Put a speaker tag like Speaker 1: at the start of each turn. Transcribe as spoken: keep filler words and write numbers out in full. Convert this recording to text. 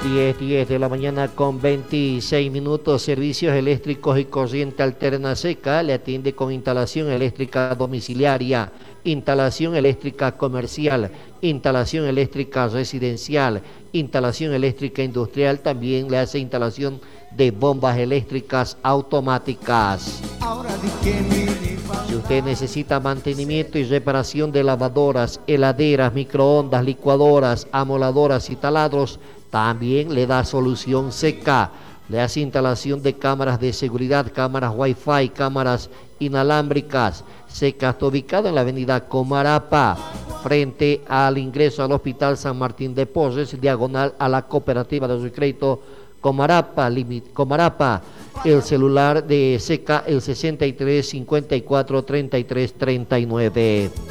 Speaker 1: diez, diez de la mañana con veintiséis minutos. Servicios eléctricos y corriente alterna seca. Le atiende con instalación eléctrica domiciliaria, instalación eléctrica comercial, instalación eléctrica residencial, instalación eléctrica industrial. También le hace instalación de bombas eléctricas automáticas. Si usted necesita mantenimiento y reparación de lavadoras, heladeras, microondas, licuadoras, amoladoras y taladros, también le da solución seca. Le hace instalación de cámaras de seguridad, cámaras Wi-Fi, cámaras inalámbricas. Seca está ubicado en la avenida Comarapa, frente al ingreso al Hospital San Martín de Porres, diagonal a la Cooperativa de Crédito Comarapa, limit, Comarapa. El celular de Seca, el sesenta y tres, cincuenta y cuatro, treinta y tres, treinta y nueve.